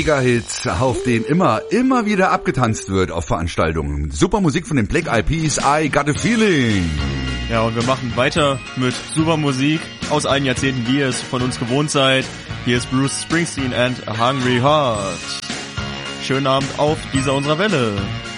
Mega-Hit, auf den immer wieder abgetanzt wird auf Veranstaltungen. Super Musik von den Black Eyed Peas, I Got a Feeling. Ja, und wir machen weiter mit super Musik aus allen Jahrzehnten, wie ihr es von uns gewohnt seid. Hier ist Bruce Springsteen and A Hungry Heart. Schönen Abend auf dieser unserer Welle.